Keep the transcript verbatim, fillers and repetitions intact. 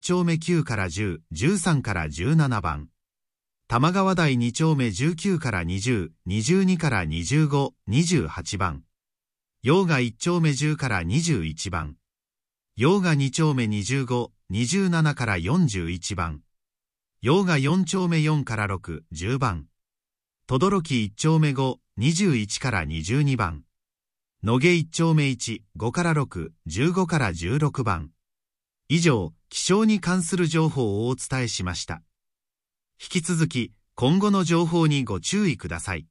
丁目きゅうからじゅう、じゅうさんからじゅうななばん。玉川台に丁目じゅうきゅうからにじゅう、にじゅうにからにじゅうご、にじゅうはちばん。用賀いち丁目じゅうからにじゅういちばん。用賀に丁目にじゅうご、にじゅうななからよんじゅういちばん。用賀よん丁目よんからろく、じゅうばん。轟いち丁目ご、にじゅういちからにじゅうにばん。野毛いち丁目いち、ごからろく、じゅうごからじゅうろくばん。以上、気象に関する情報をお伝えしました。引き続き、今後の情報にご注意ください。